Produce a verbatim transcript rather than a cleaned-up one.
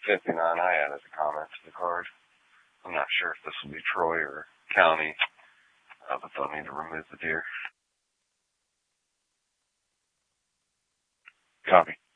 fifty-nine, I added a comment to the card. I'm not sure if this will be Troy or County, uh, but they'll need to remove the deer. Copy.